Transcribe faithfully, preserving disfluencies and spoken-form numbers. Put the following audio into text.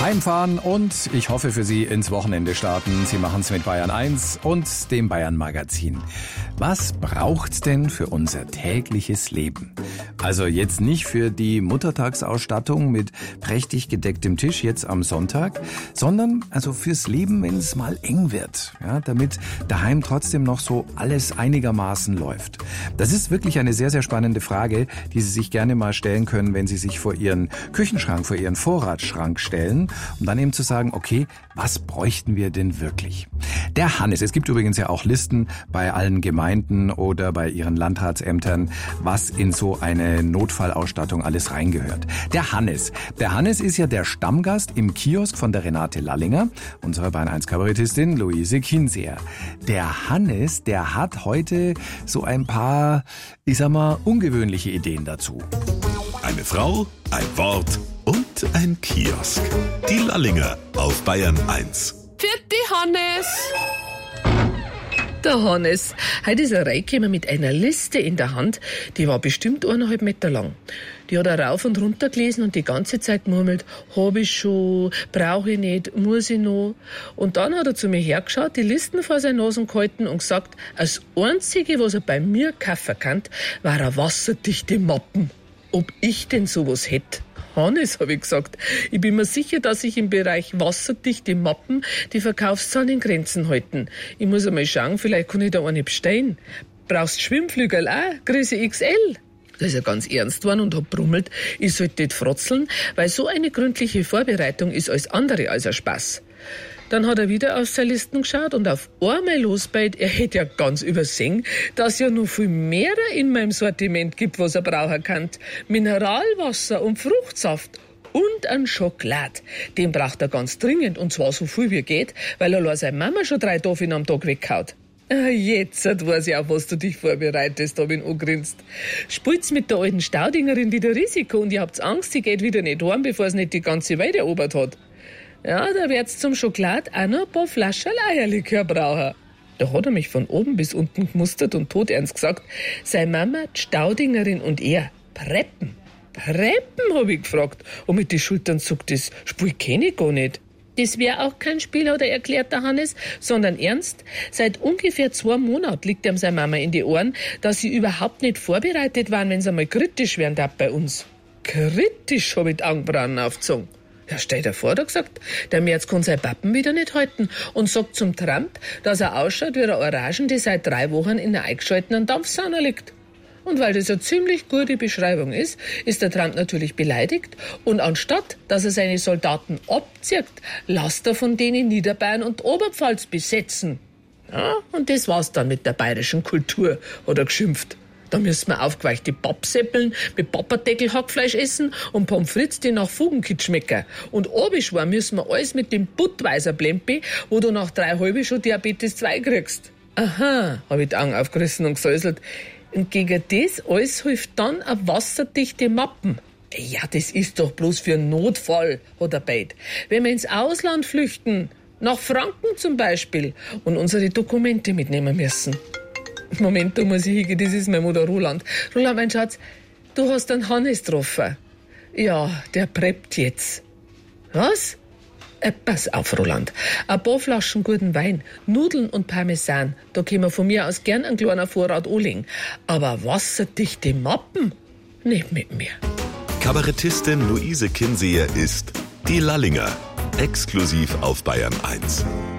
Heimfahren und ich hoffe für Sie ins Wochenende starten. Sie machen es mit Bayern eins und dem Bayern Magazin. Was braucht's denn für unser tägliches Leben? Also jetzt nicht für die Muttertagsausstattung mit prächtig gedecktem Tisch jetzt am Sonntag, sondern also fürs Leben, wenn es mal eng wird, ja, damit daheim trotzdem noch so alles einigermaßen läuft. Das ist wirklich eine sehr, sehr spannende Frage, die Sie sich gerne mal stellen können, wenn Sie sich vor Ihren Küchenschrank, vor Ihren Vorratsschrank stellen, um dann eben zu sagen, okay, was bräuchten wir denn wirklich? Der Hannes, es gibt übrigens ja auch Listen bei allen Gemeinden oder bei ihren Landratsämtern, was in so eine Notfallausstattung alles reingehört. Der Hannes, der Hannes ist ja der Stammgast im Kiosk von der Renate Lallinger, unserer Bayern eins Kabarettistin Luise Kinseher. Der Hannes, der hat heute so ein paar, ich sag mal, ungewöhnliche Ideen dazu. Eine Frau, ein Wort und ein Kiosk. Die Lallinger auf Bayern eins. Vierte Hannes! Der Hannes, heute ist er reingekommen mit einer Liste in der Hand, die war bestimmt eineinhalb Meter lang. Die hat er rauf und runter gelesen und die ganze Zeit murmelt, hab ich schon, brauche ich nicht, muss ich noch. Und dann hat er zu mir hergeschaut, die Listen vor seine Nase gehalten und gesagt, das Einzige, was er bei mir kaufen kann, war eine wasserdichte Mappen. Ob ich denn sowas hätte? Hannes, habe ich gesagt, ich bin mir sicher, dass sich im Bereich wasserdichte Mappen die Verkaufszahlen in Grenzen halten. Ich muss einmal schauen, vielleicht kann ich da eine bestellen. Brauchst Schwimmflügel auch? Größe X L? Da ist er ganz ernst geworden und hat brummelt, ich sollte nicht frotzeln, weil so eine gründliche Vorbereitung ist alles andere als ein Spaß. Dann hat er wieder auf seine Listen geschaut und auf einmal losbeit, er hätte ja ganz übersehen, dass ja noch viel mehr in meinem Sortiment gibt, was er brauchen kann. Mineralwasser und Fruchtsaft und ein Schokolade. Den braucht er ganz dringend und zwar so viel wie geht, weil er seine Mama schon drei Tafeln am Tag weghaut. Jetzt weiß ich auch, was du dich vorbereitest, hab ich ihn angegrinst. Spielt's mit der alten Staudingerin wieder Risiko und ihr habt Angst, sie geht wieder nicht heim, bevor sie nicht die ganze Welt erobert hat. Ja, da wird's zum Schokolad auch noch ein paar Flaschen Eierlikör brauchen. Da hat er mich von oben bis unten gemustert und todernst gesagt, seine Mama, die Staudingerin und er, preppen. Preppen, hab ich gefragt. Und mit den Schultern zuckt das Spiel kenn ich gar nicht. Das wäre auch kein Spiel, hat er erklärt, der Hannes, sondern ernst. Seit ungefähr zwei Monaten liegt ihm seine Mama in die Ohren, dass sie überhaupt nicht vorbereitet waren, wenn es einmal kritisch werden darf bei uns. Kritisch, hab ich die Augenbrauen aufgezogen. Ja, stell dir vor, hat er gesagt, der Merz kann seine Pappen wieder nicht halten und sagt zum Trump, dass er ausschaut wie eine Orangen, die seit drei Wochen in einer eingeschalteten Dampfsauna liegt. Und weil das eine ziemlich gute Beschreibung ist, ist der Trump natürlich beleidigt und anstatt, dass er seine Soldaten abzieht, lässt er von denen Niederbayern und Oberpfalz besetzen. Ja, und das war's dann mit der bayerischen Kultur, hat er geschimpft. Da müssen wir aufgeweichte Pappseppeln mit Papperdeckel-Hackfleisch essen und Pommes frites, die nach Fugenkit schmecken. Und obischwar müssen wir alles mit dem Budweiser Blempi, wo du nach drei halbe schon Diabetes zwei kriegst. Aha, habe ich die Augen aufgerissen und gesäuselt. Und gegen das alles hilft dann eine wasserdichte Mappen. Ja, das ist doch bloß für einen Notfall, hat er beit. Wenn wir ins Ausland flüchten, nach Franken zum Beispiel, und unsere Dokumente mitnehmen müssen. Moment, da muss ich hingehen, das ist mein Mutter Roland. Roland, mein Schatz, du hast einen Hannes getroffen. Ja, der preppt jetzt. Was? Äh, pass auf, Roland. Ein paar Flaschen guten Wein, Nudeln und Parmesan, da können wir von mir aus gern einen kleinen Vorrat anlegen. Aber wasserdichte Mappen? Nicht mit mir. Kabarettistin Luise Kinseher ist die Lallinger. Exklusiv auf Bayern eins.